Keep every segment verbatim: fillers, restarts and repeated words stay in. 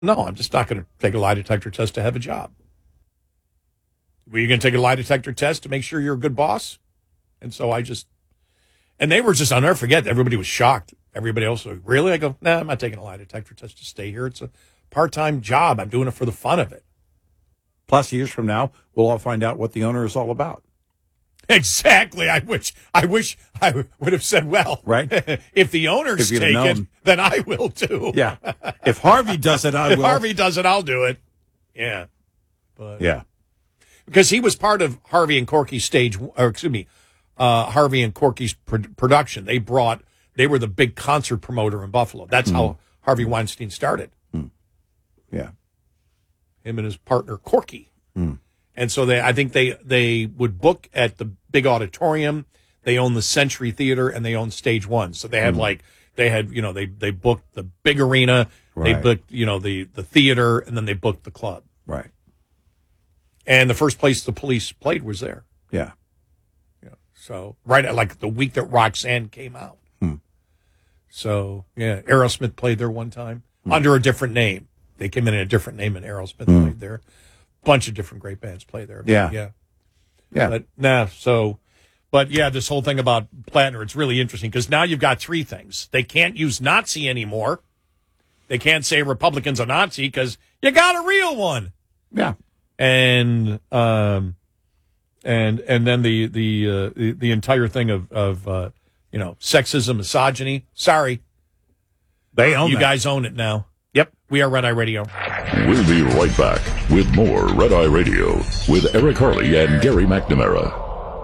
No, I'm just not going to take a lie detector test to have a job. Were you going to take a lie detector test to make sure you're a good boss? And so I just, and they were just, I'll never forget, everybody was shocked. Everybody else was, really? I go, nah, I'm not taking a lie detector test to stay here. It's a part-time job. I'm doing it for the fun of it. Plus, years from now, we'll all find out what the owner is all about. Exactly. I wish I wish I would have said, well, right? If the owners take it, then I will too. Yeah. If Harvey does it, I if will. If Harvey does it, I'll do it. Yeah. But yeah. Because he was part of Harvey and Corky's stage, or excuse me, uh, Harvey and Corky's pr- production. They brought, they were the big concert promoter in Buffalo. That's mm. how Harvey Weinstein started. Mm. Yeah. Him and his partner Corky. Mm. And so they, I think they, they would book at the big auditorium. They own the Century Theater and they own Stage One. So they had mm. like, they had, you know, they, they booked the big arena, right. They booked, you know, the, the theater, and then they booked the club. Right. And the first place the Police played was there. Yeah. Yeah. So right at like the week that Roxanne came out. Hmm. So yeah, Aerosmith played there one time hmm. under a different name. They came in in a different name and Aerosmith hmm. played there. Bunch of different great bands play there. Yeah. Yeah. Yeah. But nah, so, but yeah, this whole thing about Plattner, it's really interesting because now you've got three things. They can't use Nazi anymore. They can't say Republican's a Nazi because you got a real one. Yeah. And um, and and then the the uh, the, the entire thing of of uh, you know, sexism, misogyny. Sorry, they own you that. guys own it now. Yep, we are Red Eye Radio. We'll be right back with more Red Eye Radio with Eric Harley and Gary McNamara.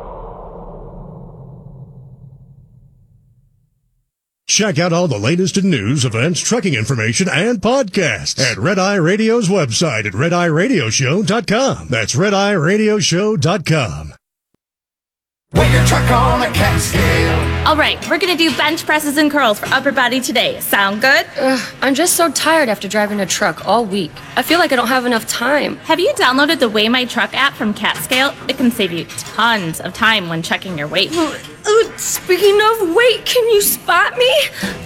Check out all the latest in news, events, trucking information, and podcasts at Red Eye Radio's website at red eye radio show dot com. That's red eye radio show dot com. Weigh your truck on a cat scale. All right, we're going to do bench presses and curls for upper body today. Sound good? Ugh, I'm just so tired after driving a truck all week. I feel like I don't have enough time. Have you downloaded the Weigh My Truck app from CatScale? It can save you tons of time when checking your weight. Uh, uh, speaking of weight, can you spot me?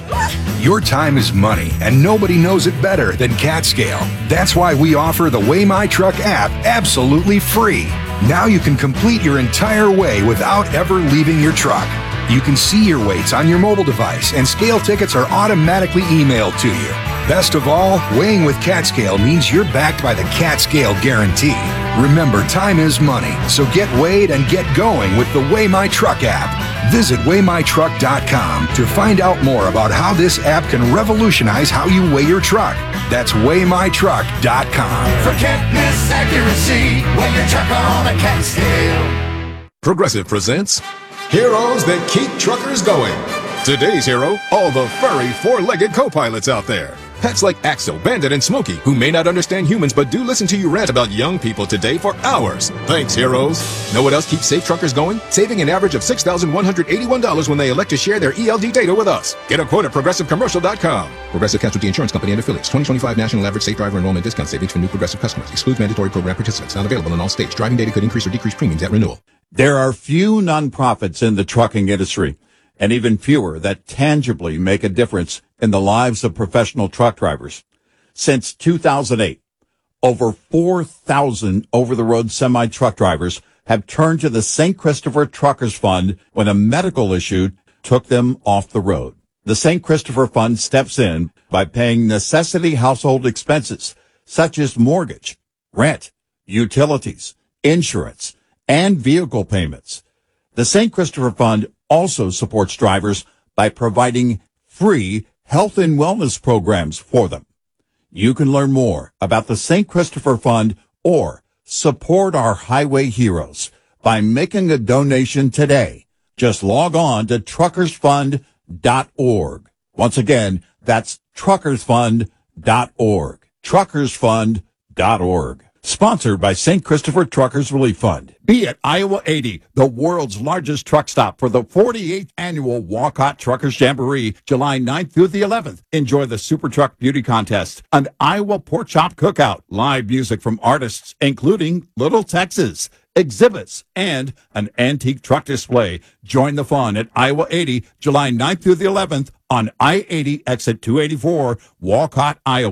Your time is money, and nobody knows it better than CatScale. That's why we offer the Weigh My Truck app absolutely free. Now you can complete your entire weigh without ever leaving your truck. You can see your weights on your mobile device, and scale tickets are automatically emailed to you. Best of all, weighing with CatScale means you're backed by the CatScale guarantee. Remember, time is money, so get weighed and get going with the Weigh My Truck app. Visit weigh my truck dot com to find out more about how this app can revolutionize how you weigh your truck. That's weigh my truck dot com. Forget this accuracy, weigh your truck on a cat scale. Progressive presents Heroes That Keep Truckers Going. Today's hero, all the furry four-legged co-pilots out there. Pets like Axel, Bandit, and Smokey, who may not understand humans but do listen to you rant about young people today for hours. Thanks, heroes. Know what else keeps safe truckers going? Saving an average of six thousand one hundred eighty-one dollars when they elect to share their E L D data with us. Get a quote at progressive commercial dot com. Progressive Casualty Insurance Company and Affiliates. twenty twenty-five National Average Safe Driver Enrollment Discount Savings for new Progressive customers. Excludes mandatory program participants. Not available in all states. Driving data could increase or decrease premiums at renewal. There are few nonprofits in the trucking industry, and even fewer that tangibly make a difference in the lives of professional truck drivers. Since two thousand eight, over four thousand over-the-road semi-truck drivers have turned to the Saint Christopher Truckers Fund when a medical issue took them off the road. The Saint Christopher Fund steps in by paying necessity household expenses such as mortgage, rent, utilities, insurance, and vehicle payments. The Saint Christopher Fund also supports drivers by providing free health and wellness programs for them. You can learn more about the Saint Christopher Fund or support our highway heroes by making a donation today. Just log on to truckers fund dot org. Once again, that's truckers fund dot org. truckers fund dot org. Sponsored by Saint Christopher Truckers Relief Fund. Be at Iowa eighty, the world's largest truck stop for the forty-eighth Annual Walcott Truckers Jamboree, July ninth through the eleventh. Enjoy the Super Truck Beauty Contest, an Iowa Pork Chop Cookout, live music from artists including Little Texas, exhibits, and an antique truck display. Join the fun at Iowa eighty, July ninth through the eleventh on I eighty exit two eighty-four, Walcott, Iowa.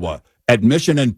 Admission and